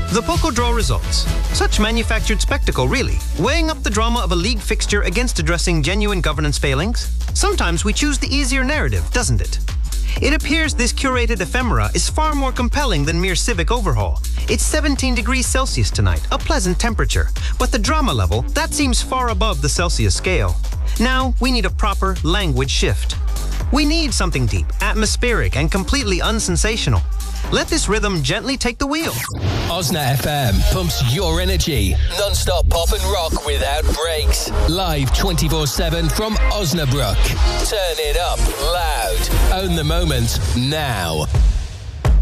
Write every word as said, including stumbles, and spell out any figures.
The Poco Draw results. Such manufactured spectacle, really. Weighing up the drama of a league fixture against addressing genuine governance failings. Sometimes we choose the easier narrative, doesn't it? It appears this curated ephemera is far more compelling than mere civic overhaul. It's seventeen degrees Celsius tonight, a pleasant temperature. But the drama level, that seems far above the Celsius scale. Now, we need a proper language shift. We need something deep, atmospheric, and completely unsensational. Let this rhythm gently take the wheel. Osna F M pumps your energy. Non-stop pop and rock without breaks. Live twenty-four seven from Osnabrück. Turn it up loud. Own the moment now.